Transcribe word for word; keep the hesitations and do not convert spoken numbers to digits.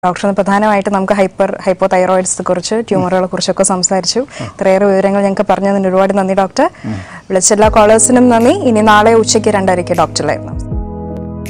Doctor പ്രധാനമായിട്ട് നമുക്ക് hyper ഹൈപ്പോതൈറോയിഡ്സിനെ കുറിച്ച് ട്യൂമറുകളെ കുറിച്ചൊക്കെ സംസാരിച്ചു. ഇത്രയേറെ വിവരങ്ങൾ ഞങ്ങൾക്ക് പറഞ്ഞതിന് ഒരുപാട് നന്ദി ഡോക്ടർ. വിളിച്ച എല്ലാ കോളേഴ്സിനും നന്ദി. ഇനി നാളെ ഉച്ചയ്ക്ക് രണ്ടരയ്ക്ക് ഡോക്ടറിലായിരുന്നു.